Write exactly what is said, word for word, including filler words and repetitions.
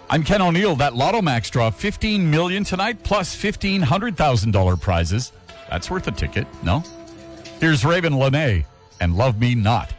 I'm Ken O'Neill. That Lotto Max draw, fifteen million dollars tonight, plus fifteen hundred thousand dollars prizes. That's worth a ticket, no? Here's Raven Lene and Love Me Not.